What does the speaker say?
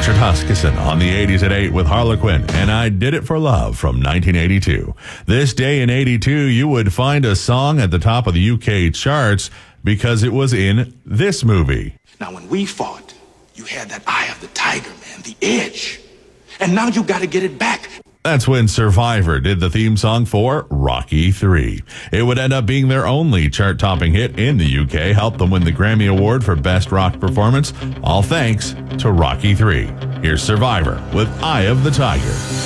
Richard Huskisson on the 80s at 8 with Harlequin and I Did It for Love from 1982. This day in 82, you would find a song at the top of the UK charts because it was in this movie. Now, when we fought, you had that eye of the tiger, man, the edge. And now you got to get it back. That's when Survivor did the theme song for Rocky III. It would end up being their only chart-topping hit in the UK, helped them win the Grammy Award for Best Rock Performance, all thanks to Rocky III. Here's Survivor with Eye of the Tiger.